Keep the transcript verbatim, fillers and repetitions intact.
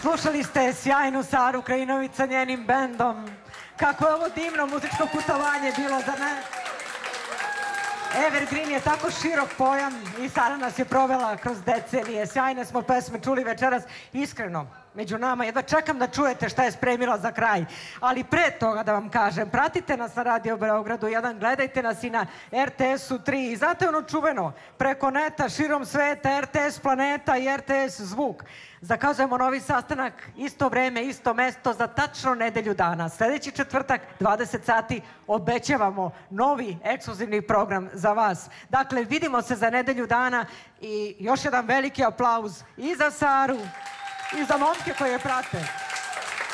Slušali ste sjajnu Saru Krajinović sa njenim bendom. Kako je ovo divno muzičko putovanje bilo, zar ne? Evergreen je tako širok pojam i Sara nas je provela kroz decenije. Sjajne smo pesme čuli večeras, iskreno, među nama. Jedva čekam da čujete šta je spremila za kraj. Ali pre toga da vam kažem, pratite nas na Radio Beogradu jedan, gledajte nas i na R T S-u tri. I znate ono čuveno, preko neta, širom sveta, R T S Planeta i R T S Zvuk. Zakazujemo novi sastanak, isto vreme, isto mesto za tačno nedelju dana. Sljedeći četvrtak, dvadeset sati, obećavamo novi ekskluzivni program za vas. Dakle, vidimo se za nedelju dana i još jedan veliki aplauz i za Saru i za momke koje je prate.